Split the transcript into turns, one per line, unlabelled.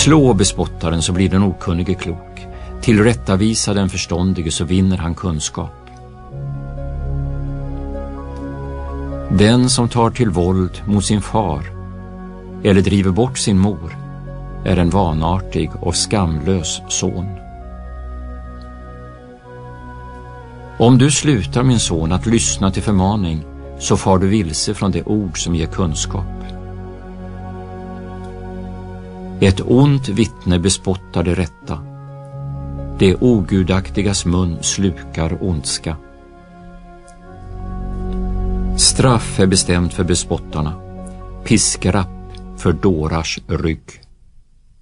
Slå bespottaren så blir den okunnige klok. Tillrättavisa den förståndige så vinner han kunskap. Den som tar till våld mot sin far eller driver bort sin mor är en vanartig och skamlös son. Om du slutar, min son, att lyssna till förmaning, så far du vilse från det ord som ger kunskap. Ett ont vittne bespottar det rätta. Det ogudaktigas mun slukar ondska. Straff är bestämt för bespottarna, piskrapp för dårars rygg.